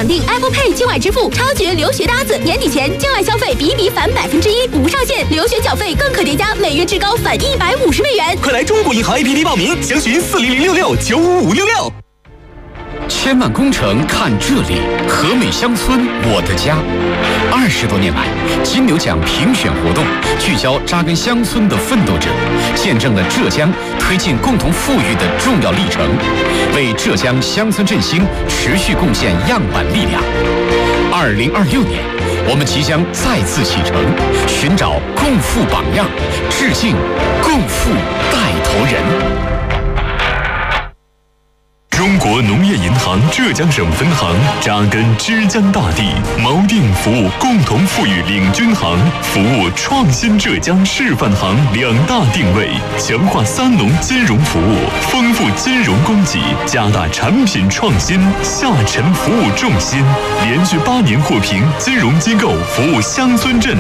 绑定 Apple Pay 境外支付，超绝留学搭子，年底前境外消费比返1%，无上限，留学缴费更可叠加，每月至高返150美元。 快来中国银行 APP 报名，详询40066955566。 千万工程看这里，和美乡村我的家。20多年来，金牛奖评选活动聚焦扎根乡村的奋斗者，见证了浙江推进共同富裕的重要历程，为浙江乡村振兴持续贡献样板力量。2026年，我们即将再次启程，寻找共富榜样，致敬共富带头人。 中国农业银行浙江省分行扎根之江大地，锚定服务共同富裕领军行、服务创新浙江示范行2大定位，强化3农金融服务，丰富金融供给，加大产品创新，下沉服务重心，连续8年获评金融机构服务乡村镇